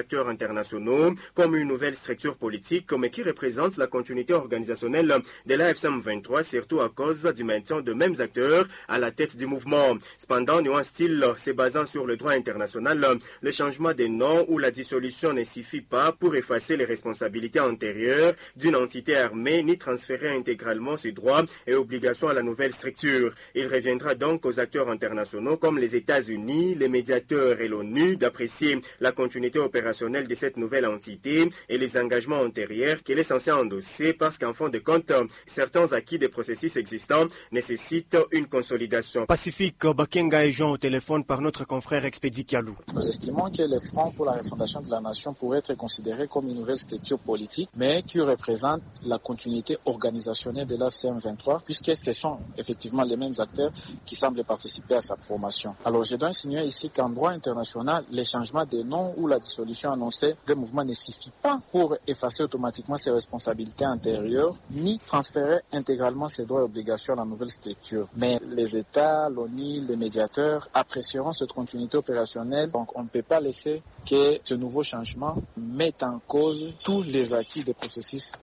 acteurs internationaux comme une nouvelle structure politique, mais qui représente la continuité organisationnelle de l'AFC-M23, surtout à cause du maintien de mêmes acteurs à la tête du mouvement. Cependant, nuance-t-il, se basant sur le droit international, le changement des noms ou la dissolution ne suffit pas pour effacer les responsabilités antérieures d'une entité armée ni transférer intégralement ses droits et obligations à la nouvelle structure. Il reviendra donc aux acteurs internationaux comme les États-Unis, les médiateurs et l'ONU d'apprécier la continuité opérationnelle de cette nouvelle entité et les engagements antérieurs qu'elle est censée endosser parce qu'en fin de compte, certains acquis des processus existants nécessitent une consolidation. Pacifique Bakenga est joint au téléphone par notre confrère Expédi Kialou. Nous estimons que le Front pour la refondation de la nation pourrait être considéré comme une nouvelle structure politique, mais qui représente la continuité organisationnelle de l'AFC-M23, puisque ce sont effectivement les mêmes acteurs qui semblent participer à sa formation. Alors je dois insinuer ici qu'en droit international, les changements de nom ou la dissolution annoncée des mouvements ne suffit pas pour effacer automatiquement ses responsabilités antérieures, ni transférer intégralement ses droits et obligations à la nouvelle structure. Mais les États, l'ONU, les médiateurs apprécieront cette continuité opérationnelle, donc on ne peut pas laisser que ce nouveau changement mette en cause tous les acquis des processus